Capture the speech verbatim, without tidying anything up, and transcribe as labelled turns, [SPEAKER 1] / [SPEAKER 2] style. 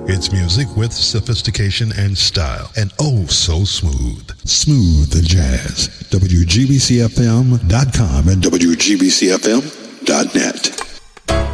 [SPEAKER 1] It's music with sophistication and style, and oh so smooth.
[SPEAKER 2] Smooth the jazz. W G B C F M dot com and W G B C F M dot net.